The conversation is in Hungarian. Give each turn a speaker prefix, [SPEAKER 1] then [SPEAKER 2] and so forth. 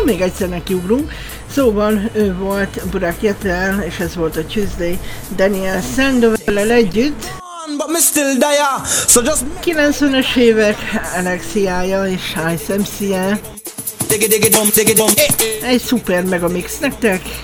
[SPEAKER 1] még egyszer nekiugrunk. Szóval ő volt Burak Yetel, és ez volt a Tuesday Daniel Sandoval együtt. 90-es évek Alexiája és Ice MC-je. Egy szuper megamix nektek.